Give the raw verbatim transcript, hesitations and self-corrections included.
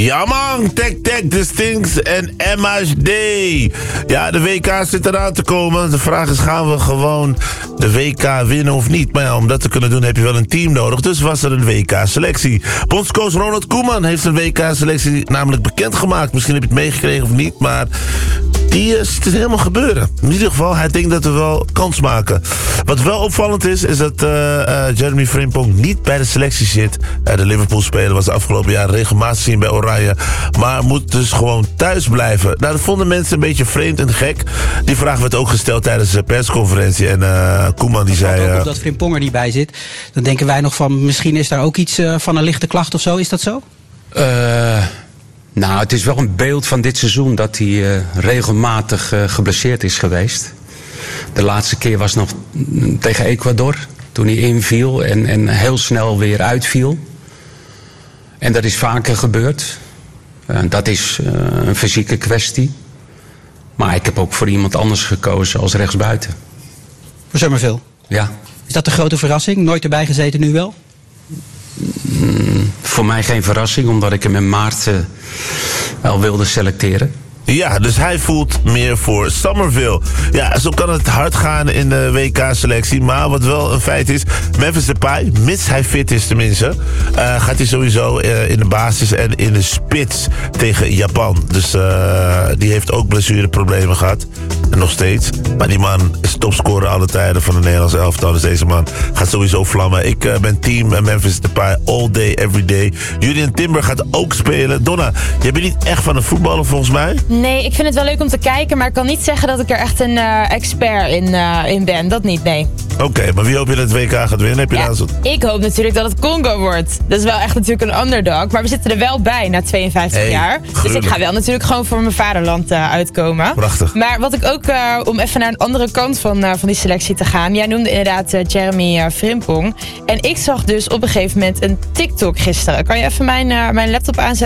Ja man, Tech Tech, The Stinks en M H D. Ja, de W K zit eraan te komen. De vraag is, gaan we gewoon de W K winnen of niet? Maar ja, om dat te kunnen doen heb je wel een team nodig. Dus was er een W K-selectie. Bondscoach Ronald Koeman heeft een W K-selectie namelijk bekendgemaakt. Misschien heb je het meegekregen of niet, maar die uh, ziet het helemaal gebeuren. In ieder geval, hij denkt dat we wel kans maken. Wat wel opvallend is, is dat uh, uh, Jeremy Frimpong niet bij de selectie zit. Uh, de Liverpool-speler was de afgelopen jaar regelmatig zien bij Oranje, maar moet dus gewoon thuis blijven. Nou, dat vonden mensen een beetje vreemd en gek. Die vraag werd ook gesteld tijdens de persconferentie. En uh, Koeman die zei... Ook uh, omdat Frimpong er niet bij zit. Dan denken wij nog van, misschien is daar ook iets uh, van een lichte klacht of zo. Is dat zo? Uh, nou, het is wel een beeld van dit seizoen dat hij uh, regelmatig uh, geblesseerd is geweest. De laatste keer was nog tegen Ecuador, toen hij inviel en, en heel snel weer uitviel. En dat is vaker gebeurd. Uh, dat is uh, een fysieke kwestie. Maar ik heb ook voor iemand anders gekozen als rechtsbuiten. Voor Summerville? Ja. Is dat de grote verrassing? Nooit erbij gezeten, nu wel? Mm, voor mij geen verrassing, omdat ik hem in maart uh, wel wilde selecteren. Ja, dus hij voelt meer voor Summerville. Ja, zo kan het hard gaan in de W K-selectie. Maar wat wel een feit is, Memphis Depay, mits hij fit is tenminste, Uh, gaat hij sowieso uh, in de basis en in de spits tegen Japan. Dus uh, die heeft ook blessureproblemen gehad. En nog steeds. Maar die man is topscorer alle tijden van de Nederlandse elftal. Dus deze man gaat sowieso vlammen. Ik uh, ben team uh, Memphis Depay all day, every day. Julian Timber gaat ook spelen. Donna, jij bent niet echt van de voetballen volgens mij? Nee, ik vind het wel leuk om te kijken, maar ik kan niet zeggen dat ik er echt een uh, expert in, uh, in ben. Dat niet, nee. Oké, okay, maar wie hoop je dat het W K gaat winnen? Heb je ja, zo... Ik hoop natuurlijk dat het Congo wordt. Dat is wel echt natuurlijk een underdog, maar we zitten er wel bij na tweeënvijftig hey, jaar. gruwelijk. Dus ik ga wel natuurlijk gewoon voor mijn vaderland uh, uitkomen. Prachtig. Maar wat ik ook, uh, om even naar een andere kant van, uh, van die selectie te gaan. Jij noemde inderdaad uh, Jeremy uh, Frimpong. En ik zag dus op een gegeven moment een TikTok gisteren. Kan je even mijn, uh, mijn laptop aanzetten?